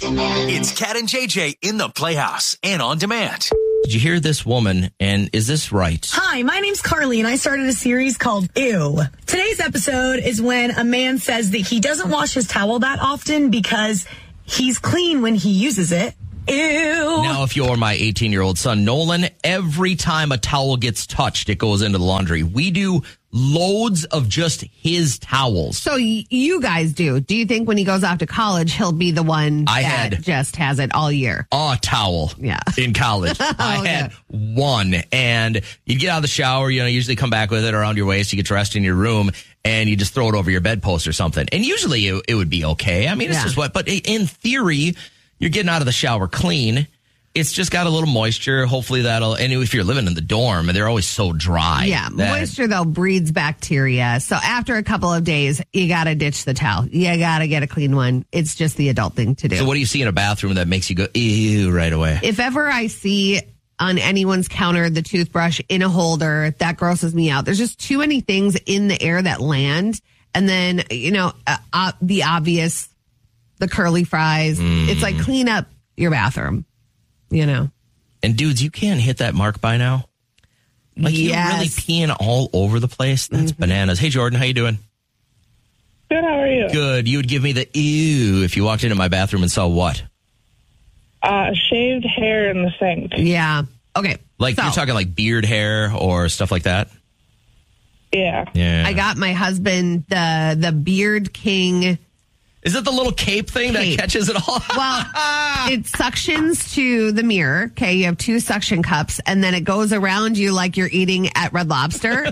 demand. It's Cat and JJ in the Playhouse and on demand. Did you hear this woman, and is this right? Hi, my name's Carly, and I started a series called Ew. Today's episode is when a man says that he doesn't wash his towel that often because he's clean when he uses it. Ew. Now, if you're my 18-year-old son, Nolan, every time a towel gets touched, it goes into the laundry. We do loads of just his towels. So you guys do. Do you think when he goes off to college, he'll be the one that just has it all year? A towel in college. I had one. And you'd get out of the shower, you usually come back with it around your waist. You get dressed in your room and you just throw it over your bedpost or something. And usually it would be okay. I mean, it's just wet. But in theory, you're getting out of the shower clean. It's just got a little moisture. Hopefully that'll, and if you're living in the dorm, they're always so dry. Yeah, moisture, though, breeds bacteria. So after a couple of days, you got to ditch the towel. You got to get a clean one. It's just the adult thing to do. So what do you see in a bathroom that makes you go, ew, right away? If ever I see on anyone's counter the toothbrush in a holder, that grosses me out. There's just too many things in the air that land. And then, the obvious, the curly fries. It's like clean up your bathroom. And dudes, you can't hit that mark by now. Like you're really peeing all over the place. That's bananas. Hey, Jordan, how you doing? Good, how are you? Good. You would give me the ew if you walked into my bathroom and saw what? Shaved hair in the sink. Yeah. Okay. Like you're talking like beard hair or stuff like that? Yeah. I got my husband the Beard King. Is it the little cape thing that catches it all? Well, it suctions to the mirror. Okay, you have two suction cups, and then it goes around you like you're eating at Red Lobster.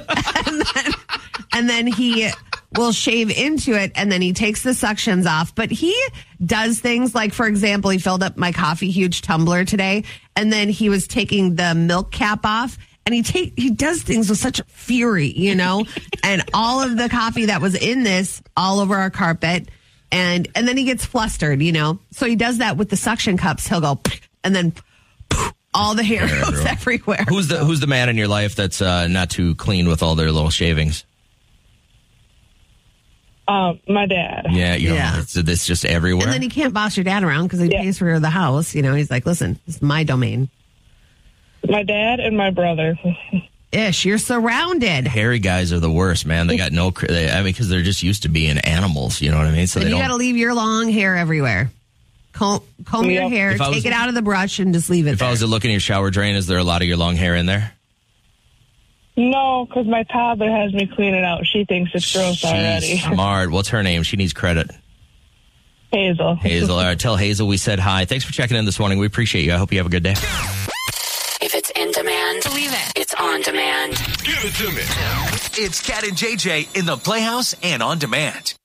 and then he will shave into it, and then he takes the suctions off. But he does things like, for example, he filled up my coffee huge tumbler today, and then he was taking the milk cap off. And he does things with such fury, and all of the coffee that was in this all over our carpet. And then he gets flustered, So he does that with the suction cups. He'll go, and then all the hair goes everywhere. Who's the man in your life that's not too clean with all their little shavings? My dad. Yeah. It's just everywhere. And then he can't boss your dad around because he pays for the house. He's like, listen, this is my domain. My dad and my brother. Ish, you're surrounded. Hairy guys are the worst, man. They got because they're just used to being animals. You know what I mean? So and you got to leave your long hair everywhere. Comb your hair, take it out of the brush, and just leave it there. If I was to look in your shower drain, is there a lot of your long hair in there? No, because my toddler has me clean it out. She thinks it's gross already. Smart. What's her name? She needs credit. Hazel. All right, tell Hazel we said hi. Thanks for checking in this morning. We appreciate you. I hope you have a good day. If it's in demand, believe it. It's on demand. Give it to me. It's Cat and JJ in the Playhouse and on demand.